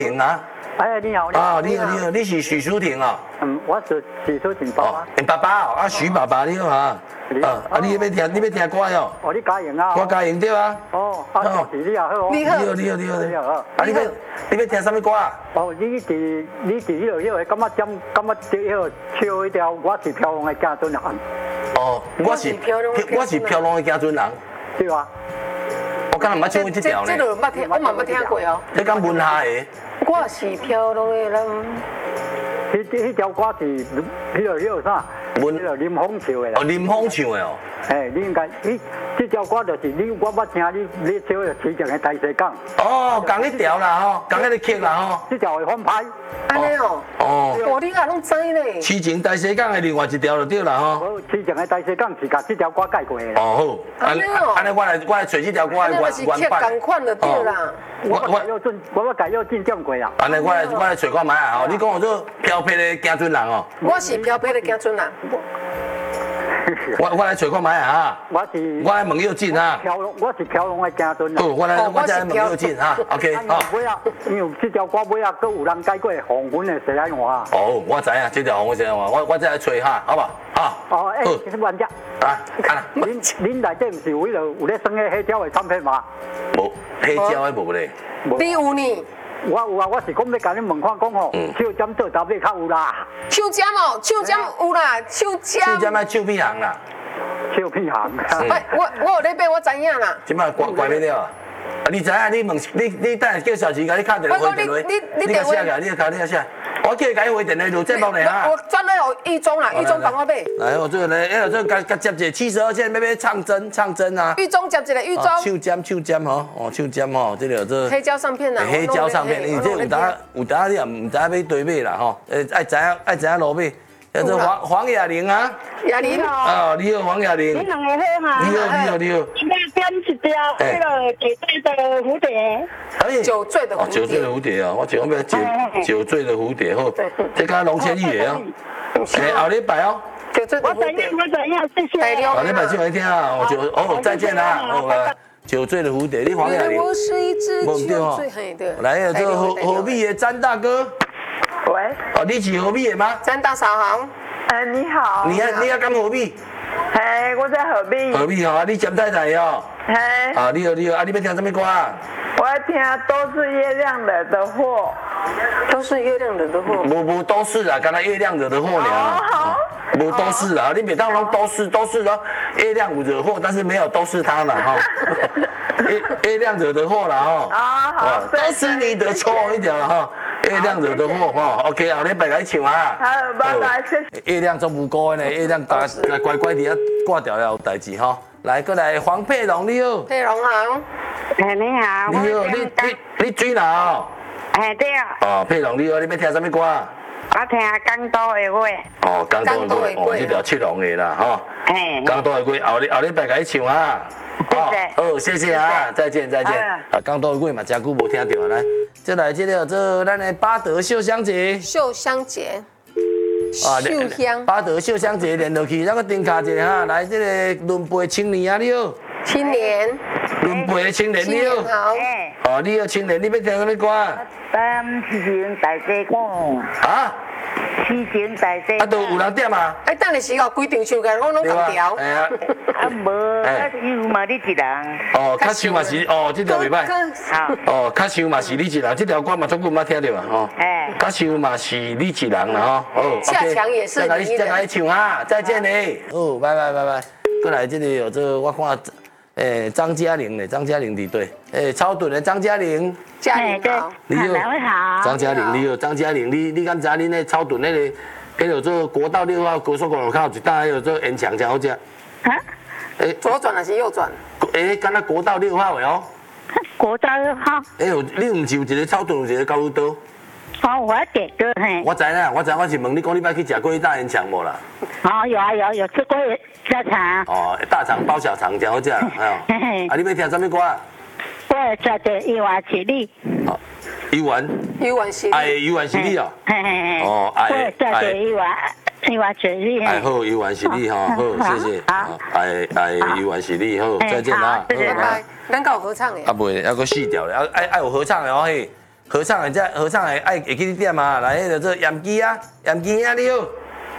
婷啊。 哎，你好， 你好，你是许淑婷哦。 我是许淑婷爸爸。 爸爸哦，许爸爸你好啊。你要听歌哦。 哦，你嘉颖啊。 我嘉颖对啊。 哦，你好， 你好。你要听什么歌啊？ 哦，你伫迄个，感觉迄个唱迄条，我是飘浪的行船人。 哦，我是飘浪的行船人。 对啊。 我刚才捌唱过这条呢。 这个捌听，我嘛捌听过哦。 你讲文下的？ 我是飘浪的人。 迄条歌是迄个啥？林峰唱的啦。 哦，林峰唱的哦。 哎，你应该，这条歌就是我捌听你唱的《痴情的大西港》。 哦，讲迄条啦吼，讲迄个曲啦吼。 这条会翻拍。 安尼哦。哦，你也拢知呢。 痴情大西港的另外一条就对啦吼。 哦，痴情的大西港是甲这条歌改过的。 哦好。安尼我来找这条歌的原版。 同款就对啦。 我改又进讲过啊。 安尼我来找看卖啊吼，你讲我做漂泊的行船人哦。 我是漂泊的行船人。 我来找看卖啊！我来问佑进啊！ 我是飘浪的行船人。 哦，我来问佑进哈 ，OK 好。 尾啊，因为这条歌尾啊，佫有人改过黄文的西安话。 哦，我知影这条黄文西安话，我再来找哈，好不好？ 哦，哎，是玩家。啊，恁内底唔是有咧算个黑胶的唱片吗？ 无，黑胶的无咧。 你有呢？ 我有啊，我是讲要甲你问看讲吼，手针做搭尾较有啦。 手针哦，手针有啦，手针。 手针卖手屁行啦。 手屁行。 哎，我有咧买，我知影啦。 即摆怪咩了？你知影？你问你等下叫小琪甲你敲电话回电话。你甲写个，你甲写。我叫伊甲伊回电话录节目咧哈。 我转来有玉忠啦，玉忠帮我买。 来，我这个来，这个甲接一个72件，要唱真啊。 玉忠接一个玉忠。 手针吼，手针吼，这个这。 黑胶唱片啦。 黑胶唱片，你这有当你也唔知要对买啦吼，爱知影路买。叫做黄雅玲啊， 雅玲啊，你好，黄雅玲。 你两个好嘛？ 你好。 一边一条那个酒醉的蝴蝶。 酒醉的蝴蝶。 酒醉的蝴蝶啊，我讲咩酒醉的蝴蝶好，这刚龙千亿的哦。后礼拜哦。 酒醉的蝴蝶。 我怎样？谢谢。 后礼拜就来听啊，再见啦，酒醉的蝴蝶，你黄雅玲。 我是一只酒醉。来，这何必的詹大哥。 喂， 哦，你是何必的吗？ 詹大嫂好。 你好。 你要干何必？ 嘿，我在何必。 何必哦，你兼太太哦。 嘿。 啊，你好，你听什么歌啊？ 我要听都是月亮惹的祸。 都是月亮惹的祸。 无都是啦，刚才月亮惹的祸了。 好。 无都是啦，你每当拢都是咯，月亮惹祸，但是没有都是他啦哈。月亮惹的祸啦哈。 啊好。 都是你的错一点了哈。月亮惹的祸哈 ，OK， 后礼拜来唱啊。 好，拜拜，谢谢。 月亮做无辜的呢，月亮乖乖伫遐挂掉了有代志哈。来，过来黄佩龙你好。 佩龙好。 哎，你好。 你好，你水啦哦。 哎，对啊。 哦，佩龙你好，你要听什么歌啊？ 我听江都的歌。 哦，江都的歌，哦，这条七龙的啦哈。哎。江都的歌，后礼拜来唱啊。哦，谢谢啊，再见。啊，江都的歌嘛，真久无听到来。再来这个这咱的巴德秀香节， 秀香， 巴德秀香节连落去，那个顶卡一下哈，来这个轮陪青年啊，你好。 青年。 轮陪青年你好。 好。 哦，你好青年，你要听什么歌啊？ 痴情大西港。 啊？ 痴情大西港。 啊，都有人点啊？ 哎，等你时候规定唱歌，我拢同调。 哎呀。 啊无，有嘛你一人。 哦，较唱嘛是哦，这条袂歹。 好。 哦，较唱嘛是你一人，这条歌嘛总共捌听到啊，吼。哎。较唱嘛是你一人啦，吼。哦。 恰强也是你一人。 再来唱啊，再见嘞。哦，拜。过来这里有这我看，张嘉玲嘞，张嘉玲伫对，超准的张嘉玲。 嘉玲好。 你好。两位好。 张嘉玲，你好，张嘉玲，你敢知恁那超准那个，迄有做国道6号高速公路口一带，还有做烟肠，真好食。啊？ 左转还是右转？ 敢若国道6号的哦。 国道6号。 你唔是有一个超准，有一个高速道？ 哦，我点歌嘿。 我知啦，我是问你讲，你捌去食过大烟肠无啦？ 哦，有吃过大肠。 哦，大肠包小肠，真好食，哎呦。啊，你要听什么歌啊？ 我会抓着一碗起立。 哦，一碗是你。爱一碗是你哦。哦，爱。我会抓着一碗是你。哎好，一碗是你哈，好，谢谢。好。爱一碗是你，好，再见啦。 拜拜。咱有合唱的。 啊，袂，还佫4条咧，爱有合唱的哦嘿。 和尚会爱会去你点啊，来迄个做盐鸡啊，盐鸡啊你好。